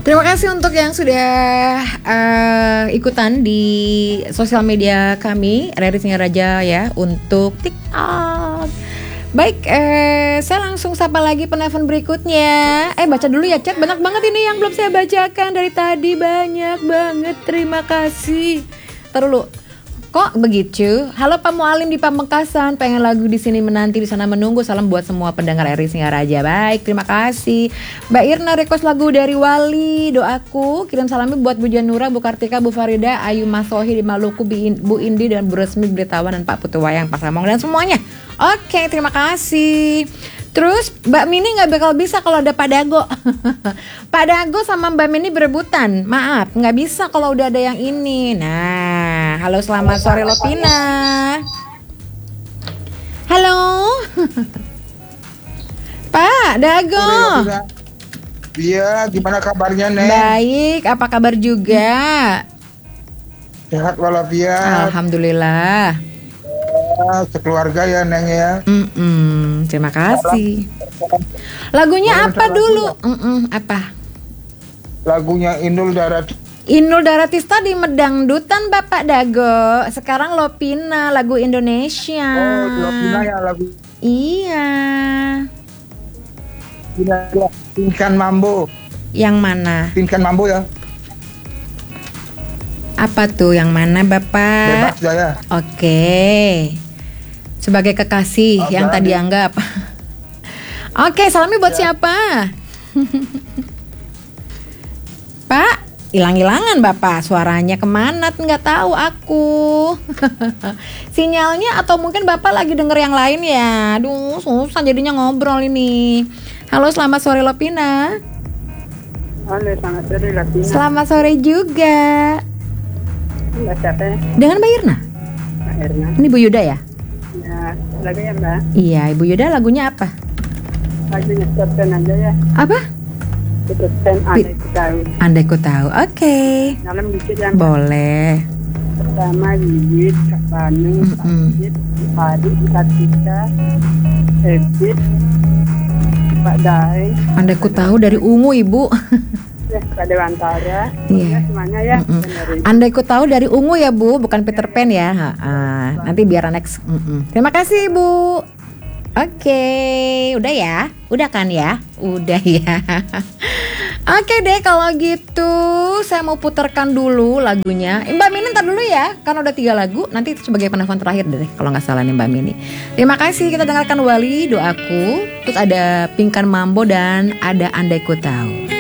Terima kasih untuk yang sudah ikutan di sosial media kami RRI Singaraja ya untuk TikTok. Baik, saya langsung sapa lagi penelpon berikutnya. Baca dulu ya chat, banyak banget ini yang belum saya bacakan dari tadi, banyak banget. Terima kasih. Ntar dulu. Kok begitu? Halo Pak Mualim di Pamekasan, pengen lagu di sini menanti, di sana menunggu. Salam buat semua pendengar RRI Singaraja. Baik, terima kasih. Mbak Irna request lagu dari Wali, doaku. Kirim salamnya buat Bu Janura, Bu Kartika, Bu Farida, Ayu Masohi di Maluku, Bu Indi dan Bu Resmi Beritahuan dan Pak Putu Wayang, Pak Samong dan semuanya. Oke, terima kasih. Terus Mbak Mini gak bakal bisa kalau ada Pak Dago. Pak Dago sama Mbak Mini berebutan. Maaf, gak bisa kalau udah ada yang ini. Nah, halo selamat sore Lopina. Halo Pak Dago. Iya, gimana kabarnya Neng? Baik, apa kabar juga? Sehat walafiat. Alhamdulillah. Sekeluarga ya Neng ya. Terima kasih. Lagunya apa dulu? Apa? Lagunya Inul Daratista di Medangdutan Bapak Dago. Sekarang Lopina, lagu Indonesia. Oh, Lopina ya lagu. Iya. Pinkan Mambo. Yang mana? Pinkan Mambo ya. Apa tuh yang mana Bapak? Bebas saya. Oke. Sebagai kekasih yang tadi anggap. Oke, salamnya buat siapa? Pak, hilang-hilangan Bapak, suaranya kemana? Nggak tahu aku. Sinyalnya atau mungkin Bapak lagi denger yang lain ya? Aduh, susah jadinya ngobrol ini. Halo, selamat sore Lopina. Halo, selamat sore Lopina. Selamat sore juga. Mbak siapa ya? Dengan Mbak Irna. Mbak Irna. Ini Bu Yuda ya? Ya, lagunya Mbak. Iya, Ibu Yuda lagunya apa? Lagunya Stephen aja ya. Apa? Stephen Andai Ku Tahu. Andai Ku Tahu. Oke. Dalam dikit ya. Boleh. Pertama Yuyit, Kak Paneng, Pak Yuyit, Adi, Katika, Ebit, Pak Daeng. Andai Ku Tahu dari Ungu Ibu. Pak Dewantara. Iya. Semuanya ya. Andai Ku Tahu dari Ungu ya Bu, bukan Peter Pan ya. Nanti biar next. Terima kasih Bu. Oke, udah ya? Udah kan ya? Udah ya. Oke deh kalau gitu, saya mau putarkan dulu lagunya. Mbak Mini ntar dulu ya, karena udah 3 lagu. Nanti sebagai penelpon terakhir deh, kalau nggak salah nih Mbak Mini. Terima kasih, kita dengarkan Wali, doaku. Terus ada Pinkan Mambo dan ada Andai Ku Tahu.